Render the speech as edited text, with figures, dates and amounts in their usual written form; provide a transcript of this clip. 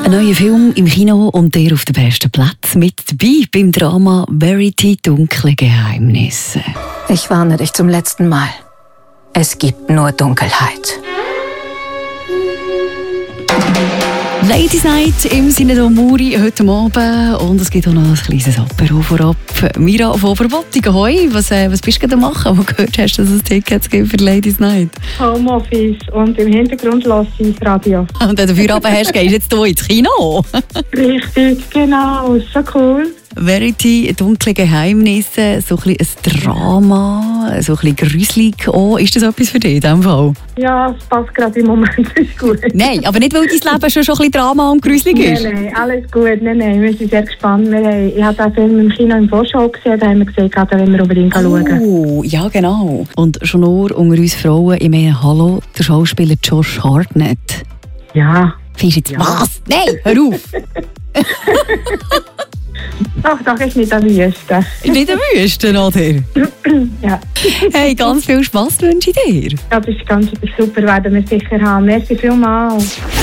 Ein neuer Film im Kino und der auf den besten Platz mit dabei beim Drama Verity – Dunkle Geheimnisse. Ich warne dich zum letzten Mal. Es gibt nur Dunkelheit. Ladies Night im Sinne der Muri heute Abend und es gibt auch noch ein kleines Apero vorab. Mira von Oberbottigen, hoi, was bist du gerade machen? Wo gehört hast, dass es Tickets gibt für Ladies Night? Homeoffice und im Hintergrund lasse ich das Radio. Und wenn du Feierabend hast, gehst du jetzt hier ins Kino? Richtig, genau, so cool. Verity – Dunkle Geheimnisse, so ein bisschen ein Drama, so ein bisschen gruselig auch. Ist das etwas für dich in diesem Fall? Ja, es passt gerade im Moment, ist gut. Nein, aber nicht, weil dein Leben schon ein bisschen Drama und gruselig ist? Nein, alles gut. Nein, wir sind sehr gespannt. Ich habe den Film im Kino im Vorschau gesehen, da haben wir gesagt, da wollen wir unbedingt schauen. Oh, ja genau. Und schon nur unter uns Frauen, ich meine, hallo, der Schauspieler Josh Hartnett. Ja. Findest du jetzt was? Nein, hör auf! Doch, ist nicht am Wüsten. Ist nicht der Wüste, oder? Ja. Hey, ganz viel Spass wünsche ich dir. Das ist ganz super, werden wir sicher haben. Merci vielmals.